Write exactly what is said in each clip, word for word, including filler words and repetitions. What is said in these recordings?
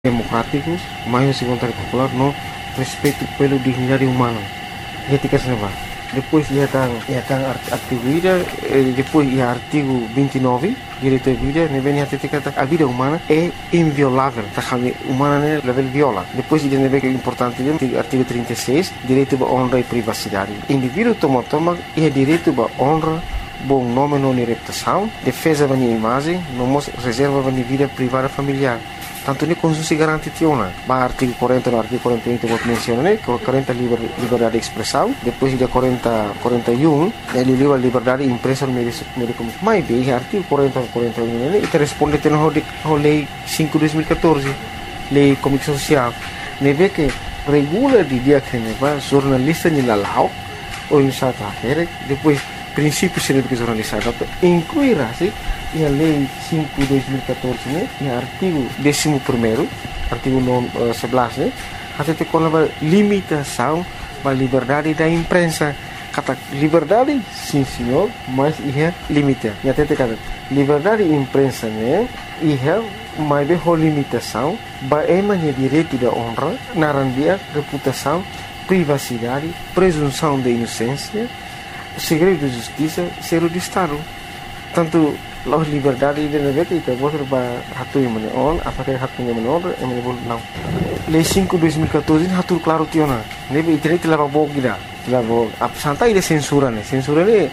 democrático, mais uma vontade popular, no respeito pelo dignidade humana. Etika seneva. Depois ia tang ia tang artigo ida, depois ia artigo vinte e nove, direito à vida, ne vem a etika a vida humana é inviolável, tá chamando humana né level viola. Depois ia neve que é importante, artigo trinta e seis, direito à honra e privacidade. Indivíduo toma toma é direito à honra, bom nome, nome e reputação, defesa da minha imagem, não reserva da minha vida privada familiar. Tanto ne consumo garante tiona. Ba artigo quarenta no artigo quarenta e um que menciona né, quarenta liber, liberdade de expressão, depois de quarenta, quarenta e um, ele livre liberdade de imprensa no meio de comunicação. Mas bem, artigo quarenta, quarenta e um, né, e responde à lei cinco de dois mil e catorze, lei de comunicação social. Ne vê que regula de dia que ne va jornalista ni la lau, ou em certa feira, depois princípios de educação jornalista, incluirá-se e a lei cinco de dois mil e catorze, né, e artigo décimo primeiro, artigo sebelas, né, até tem uma limitação da liberdade da imprensa. Kata liberdade, sim senhor, mas é limite. E até tem kata liberdade de imprensa, né, e é mais de limitação, ba é mais direito da honra, narandia, reputação, privacidade, presunção de inocência, segredo de justiça, ser de Estado. Tanto las liberdade de negara itu bos ba hatu yang mana on apakah hatu yang mana on yang mana boleh não. Lei cinco de dois mil e catorze hatu claro tiona. Nebe internet la babo gida. La babo ap santai de censura ne. Censura ne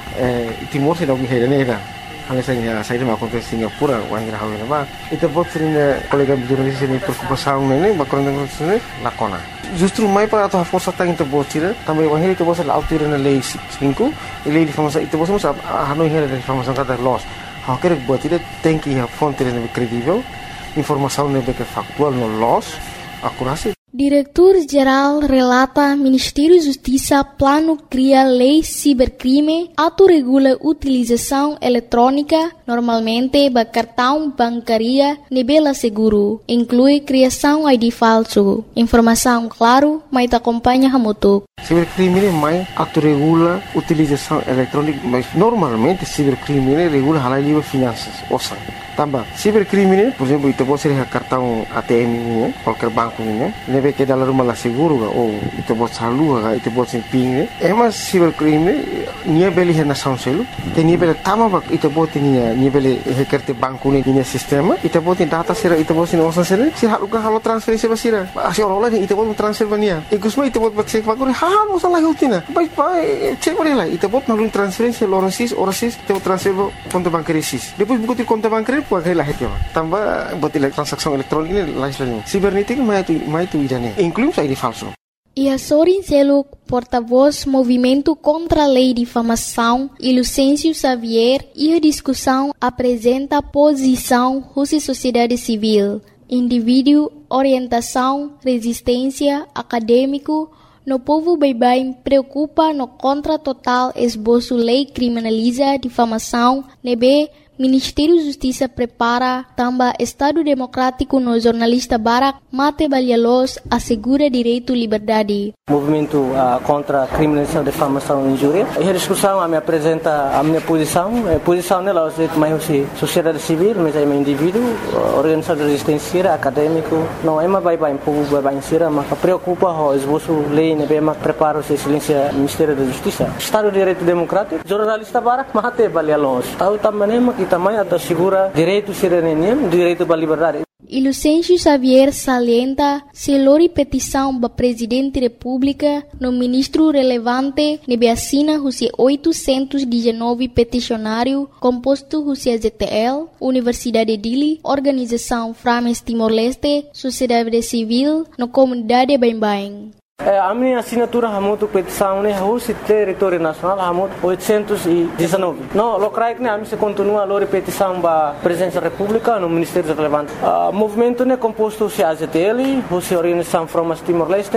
eh Timor se dog hera ne era. Hanya saya saya ma kontes Singapura wangira hawe ba. Itu bot sering kolega jurnalis ini preocupação ne ba korang ne lakona. Justru mai para atau força tang itu bot tira também wangira itu bos la autir na lei cinco, lei de famosa itu bos musa hanu hera de famosa kata loss. Há que buat tidak tem que a fonte é credível, informação é factual no loss, akurasi. Diretor-Geral relata Ministério Justiça plano cria lei cibercrime, autorregula utilização eletrônica, normalmente ba cartão bancaria nebela seguro, inclui criação I D falso. Informação claro, mas acompanha hamutuk. Cibercrime é mais autorregula utilização eletrônica, mas normalmente cibercrime regula halal livre finanças, ouça. Tambah, cibercrime, por exemplo, itu pode ser cartão A T M ini, qualquer banco ini, nebe que dalam rumah lah seguro, ou itu pode saldo, itu pode ser ping, é mas cibercrime, nia beli hena sanselu, te nia beli tama bak, itu pode nia nia beli hekerte banco ini nia sistema, itu pode data sera, itu pode nia osan sera, sih halukan halu transferensi basira, asyik orang lain itu pode transfer bania, ikusma itu pode cek bakuri, hal osan lagi utina, baik baik cek boleh lah, itu pode nalun transferensi orang sis, orang sis, itu transfer konto bancaria sis, depois buku konto bancaria pakai lah itu, tambah buat transaksi elektronik ini lain-lain. Sibernética mais tu mais tu idane, inclui I D falso. E a Sorin Seluk, porta-voz Movimento contra a Lei de Difamação, e Lucêncio Xavier, e a discussão apresenta a posição da sociedade civil, indivíduo, orientação, resistência, acadêmico, no povo bem-bem preocupa no contra total esboço lei criminaliza difamação, nebe Ministério da Justiça prepara também Estado Democrático no jornalista Barak Mate Balialos assegura direito e liberdade. Movimento uh, contra a criminalização, difamação e injúria. E a discussão a me apresenta a minha posição. A posição nela é mais sociedade civil, mas é um indivíduo, organização de resistência, acadêmico. Não é mais vai vai povo vai vai ser, mas preocupa o esboço lei ne bem prepara o excelência Ministério da Justiça. Estado de Direito Democrático, jornalista Barak Mate Balialos. Tahu também que também assegura direito cidadania, direito à liberdade. E Lucêncio Xavier salienta se lori petição para presidente da República no ministro relevante nebe assina os oitocentos e dezenove peticionário composto os Z T L, Universidade de Dili, Organização Frames Timor-Leste, Sociedade Civil, no comunidade bem-bem. A minha assinatura é muito petição, né? O território nacional é muito oitocentos e dezenove. Não, locais né? A minha continua a lor petição para a presidência da República no Ministério relevante. O movimento né composto de A Z T L, a Organização Frames Timor-Leste,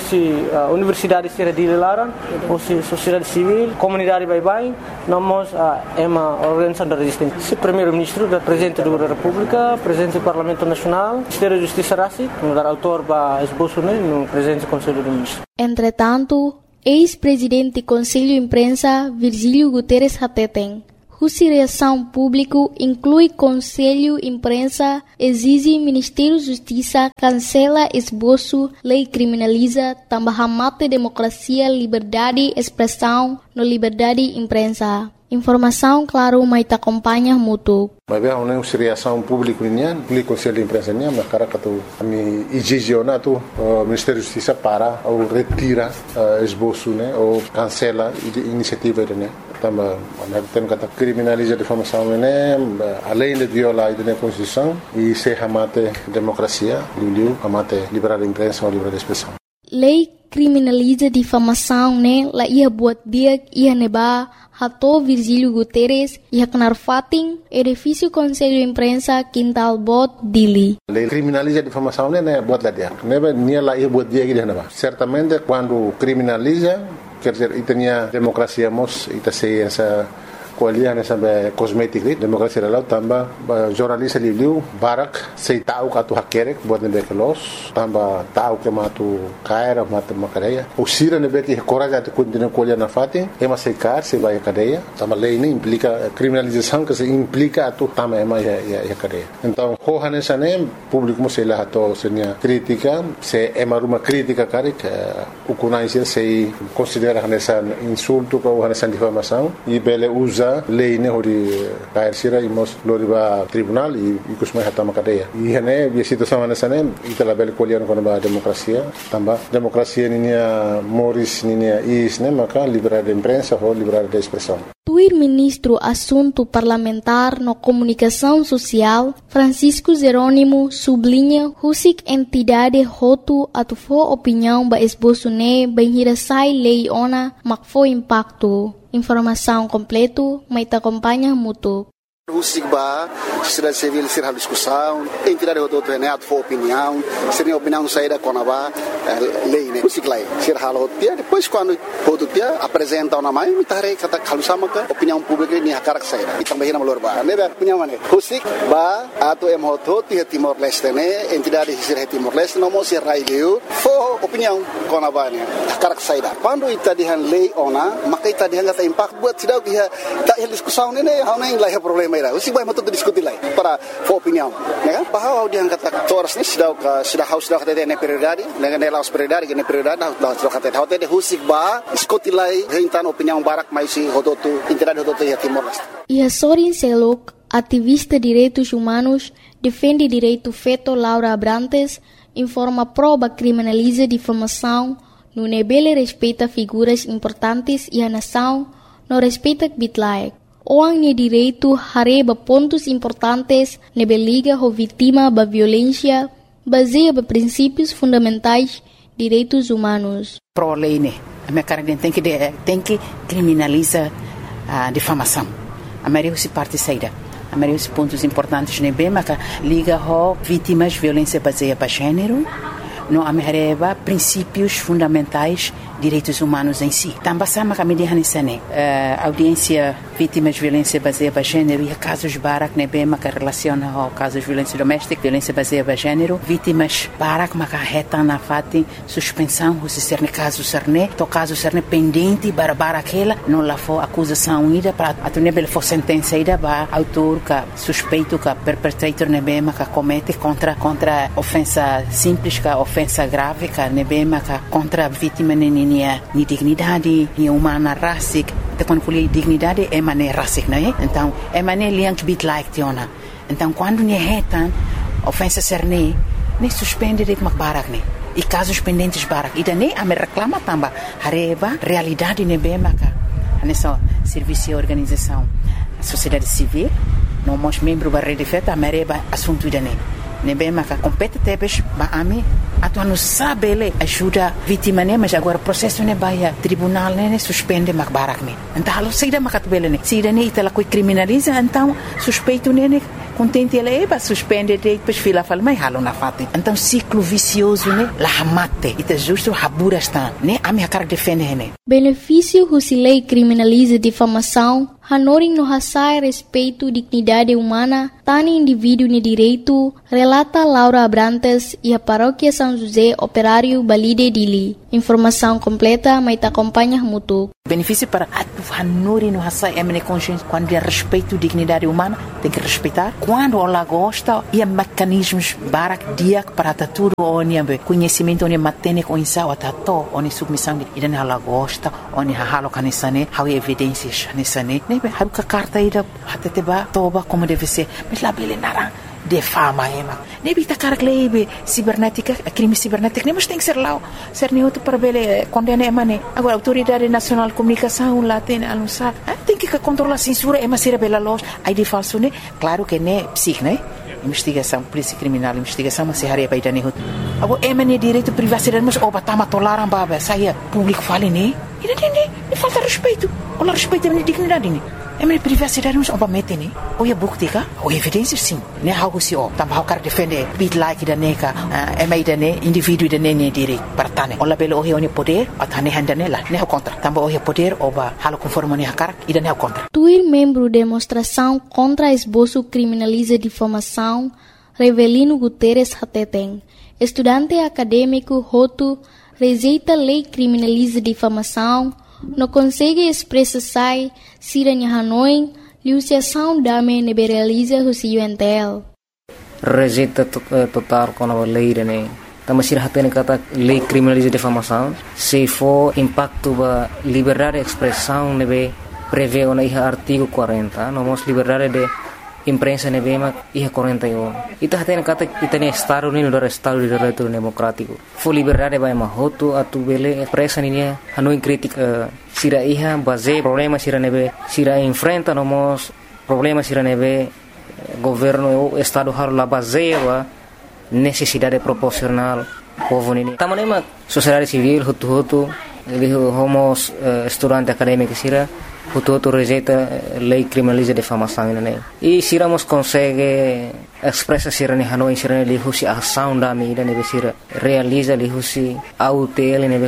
a Universidade de Laran, a Sociedade Civil, Comunidade Bye-Bye, nós é uma organização da resistência. O primeiro-ministro, o presidente da República, o presidente do Parlamento Nacional, o Ministério da Justiça Rassi, o autor para esboço né? No presidente do Conselho do Entretanto, ex-presidente do Conselho de Imprensa, Virgílio Guterres Hateten, Cuja reação pública inclui Conselho Imprensa, exige Ministério da Justiça, cancela esboço, lei criminaliza, também mata democracia, liberdade, expressão, no liberdade imprensa. Informação, claro, mas te acompanha muito. Mas bem, uma reação pública nian, o Conselho de Imprensa nian, mas cara que tu, a mim exige na tu, o Ministério da Justiça para ou retira esboço, né, ou cancela a iniciativa, né. Também, tem que criminalizar a difamação, né, além de violar a Constituição e se amate democracia, liu amate liberdade de imprensa ou liberdade de expressão. Lei criminaliza difamação, né? La ia buat dia ia neba hato Virgílio Guterres ia kenar fating edifício Conselho Imprensa Quintal Bot Dili. Lei criminaliza difamação, né? Buat lá dia. Neba nia la ia buat dia que neba. Certamente quando criminaliza, quer dizer, itania democracia mos ita ciência kualian sampai kosmetik demokrasi lalu tambah jurnalis liu barak sei tahu katu hakerek buat nebek los tambah tahu ke matu kaira matu makadeya usira nebek coraja tu continua kualian na fatin ema sei kar sei vai cadeia tambah lei ini implica criminalização que se implica tu tambah ema ya ya cadeia então hohane sane público mo sei lah to senia crítica se ema rumah crítica karik ukunai sei considera nessa insulto ko nessa difamação e bele usa lei ne hori kair sira imos loriba tribunal e ikus mai hatama cadeia e hene bi situação nessa ne itala bel kolian kono ba demokrasia tamba demokrasia ninia moris ninia is ne maka liberdade de imprensa ou liberdade de expressão. Tuir ministro Assunto Parlamentar no Comunicação Social, Francisco Jerônimo, sublinha husik entidade roto atufo opinião ba esboço ne benhirasai lei ona makfo impacto. Informação completo, mas te acompanha muito. Husik ba, sociedade civil ser a discussão, entidade roto treneado for opinião, seria opinião saída com a lei, né? Husik lá, ser halo dia, depois quando roto dia apresenta uma mãe, me tarei kata kalau sama ke opinião pública ni hakarak saída. E também na melhor ba, né? Opinião mana? Husik ba, atau em roto dia Timor Leste né? Entidade ser Timor Leste não mo ser raio, for opinião com a ba né? Hakarak saída. Quando ita dihan lei ona, maka ita dihan kata impact buat sidau dia tak hal discussão né? Hau nem lah problema. Usi vai matuk diskutir lai para for opinião, né? Bahwa dia kata toras ni sudah sudah haus sudah kata ne prioridade, dengan ne laus prioridade, ne prioridade sudah kata hotel de husik ba diskutir lai hentan opinião barak mais si hodotu entidade hodotu ya Timor Leste. Ia Sorin Selok, ativista direitos humanos, defende direito feto Laura Abrantes, informa proba criminaliza difamação, no nebele respeita figuras importantes e a nação, no respeita bitlaek. Orang ni direito hareba pontos importantes nebe liga ho vítima ba violência baseia ba princípios fundamentais direitos humanos. Pro lei né, a minha cara tem que tem que criminaliza a difamação. A maioria se parte saída. A maioria os pontos importantes nebe maka liga ho vítimas violência baseia ba gênero. No amereba princípios fundamentais direitos humanos em si. Também sama kami dihan isane uh, audiência vítimas de violência baseada em gênero e casos barak nebe maka relaciona ao casos de violência doméstica, violência baseada em gênero, vítimas barak maka reta na fati suspensão se ser ne caso serne, to caso serne pendente barbara aquela não lá for acusação ida para a nebe for sentença ida ba autor ka suspeito ka perpetrator nebe maka comete contra contra ofensa simples ka ofensa grave ka nebe maka contra vítima nini ni dignidade, ni humana rasik, te quando fui dignidade é mané rasik, não é? Então, é mané liang bit like tiona. Então, quando ni retan ofensa serne, ne suspende de makbarak ne. E casos pendentes barak. E daí a me reclama tamba hareba realidade ne be maka. Nessa serviço e organização, a sociedade civil, não mos membro da rede feta a mereba assunto dane. Nebe maka compete tebes ba ami atu anu sabele ajuda vítima ne mas agora processo ne baia tribunal ne suspende mak barak ne então alo seida makat bele ne seida ne itala coi criminaliza então suspeito ne ne contente ele é para suspender de depois fila fala mais halo na fate então ciclo vicioso ne la hamate ita justo habura está ne ami a cara defende ne benefício husi lei criminaliza difamação Hanoring no hasai respeito dignidade humana, tani indivíduo ni direito, relata Laura Abrantes e a paróquia São José Operário Balide Dili. Informação completa, mas te acompanha muito. Benefício para a Hanuri no hasai é consciência quando é respeito dignidade humana, tem que respeitar. Quando ela gosta, e há mecanismos barak dia para tudo, onde há conhecimento, onde matene com insau, até to, onde submissão, e daí ela gosta, onde há halo canisane, há evidências canisane. Nebe, há uma carta aí da até teba toba como deve ser, mas lá bele narang de fama ema. Nebe ta cara glebe cibernética, crime cibernético, mas tem que ser lá, ser nem outro para bele condena emane. Agora autoridade nacional de comunicação lá tem anunciar, tem que controlar a censura, ema ser bela loja, aí de falso né? Claro que né, psique, né? Investigação, polícia criminal, investigação, mas se haria para ir agora emane direito privacidade, mas oba tama tolaram baba, saia público fale né? E não tem, não falta respeito, olha respeito a minha dignidade né? É minha privacidade, mas oba mete né? Ou é buktika, ou é evidência sim, né? Algo se ó, também o cara defende, bit like da neca, é meio da ne, indivíduo da ne ne direito para tane. Olha pelo o é poder, a tane handa nela, né o contra. Também o é poder, oba halo conforme ne cara e da ne o contra. Tuir membro demonstração contra esboço criminaliza difamação, Revelino Guterres Hateteng, estudante acadêmico Roto, rejeita lei criminaliza difamação, não consegue expressar se em Hanoi, liuciação dame neberaliza o C U N T L. Rejeita total com a lei, né? Também se hatene kata lei criminaliza difamação, se for impacto ba liberdade de expressão, nebe prevê o na artigo quarenta, nomos liberdade de imprensa nebe ma iha quarenta e um. Ita hatene kata itane Estado ni no Estado de direito democrático. For liberdade ba ma hoto atu bele expressa ni Hanoi crítica sira iha base problema sira nebe sira enfrenta nomos problema sira nebe governo o Estado har la base ba necessidade proporcional povo ni. Tamanema sociedade civil hutu hutu homos estudante acadêmico sira Hutu rejeita lei criminaliza difamação né? E se iramos consegue expressa sira ni Hanoi sira ni husi ação da mídia nebe sira realiza li husi autel nebe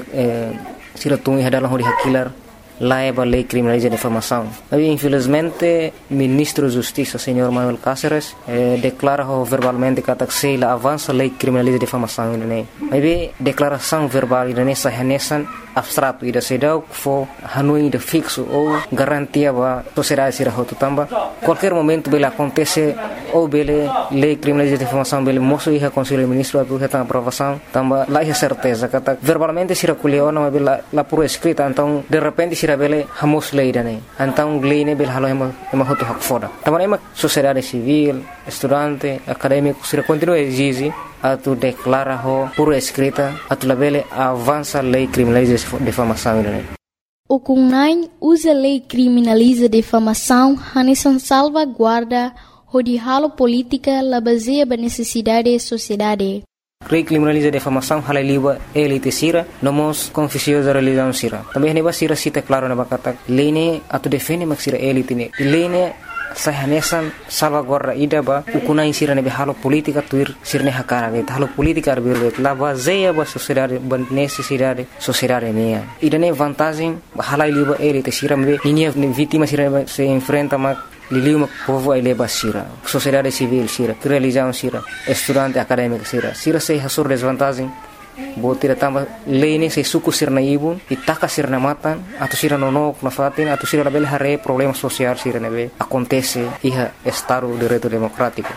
sira tungi hadalah hori hakilar laeba lei criminaliza difamação. Mas infelizmente ministro de Justiça senhor Manuel Cáceres eh, declara verbalmente que se la avança lei criminaliza difamação né? Mas declaração verbal né sahanesan abstrato ida sedau fo Hanoi de fixo ou garantia ba sociedade sira hotu tamba qualquer momento bela acontece ou bele lei criminaliza difamação bele moço iha conselho ministro atu heta aprovação tamba lá é certeza kata verbalmente sira kuliona mas bela la por escrita então de repente sira bele hamos lei dane então lei ne bele halo ema ema hotu hak foda tamba ema sociedade civil estudante acadêmico sira continua exige atu declara ho por escrita atu labele avança lei criminaliza difamação né? O Kunai usa lei criminaliza difamação hanesan salvaguarda o de halo política la baseia ba necessidade da sociedade. Lei criminaliza difamação hala liba elite sira nomos confusiosa religião sira. Também neba sira cita claro na bakata lei ne atu defende mak sira elite ne. Lei ne sahanesan salvaguarda ida ba ukunai sira nebe halo politika tuir sirne hakara ge halo politika arbir la baseia ba sociedade ba necessidade sociedade mea ida ne vantagem hala liba elite sira me ninia vítima sira se enfrenta ma liliu ma povo ai leba sira sociedade civil sira religião sira estudante acadêmico sira sira se hasur desvantagem Botira tamba lei se suku sirna ibun itaka sirna matan atau sira nonok na fatin atau sira bel hare problema sosial sira nebe acontece iha Estado de direito democrático.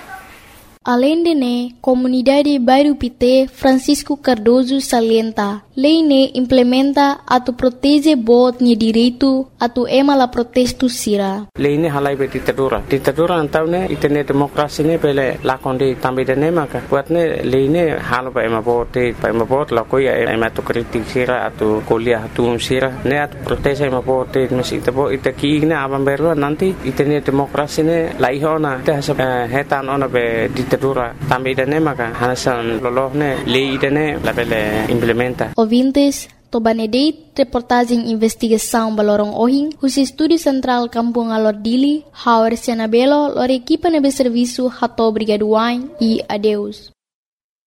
Além de ne, comunidade Bairro Pité Francisco Cardoso salienta, lei ne implementa atu protege bot ni direito atu ema la protesto sira. Lei ne halai be ditadura. Ditadura antau ne itene demokrasi ne pele lakon di tambi de ne maka. Buat ne lei ne halo ba ema bot ba ema bot la koya ema tu kritik sira atu kuliah atu sira ne atu protege ema bot mesi tabo itaki ne abang berlo nanti itene demokrasi ne laihona te hetan ona be ditadura tambi dane maka hanasan lolohne lei dane labele implementa. Ouvintes, Tobanedeit, reportagem investigação Balorong Ohing, o Estúdio Central Kampung Alordili, Howard Senabelo, lor equipa nebe serviço Hato Brigaduain e adeus.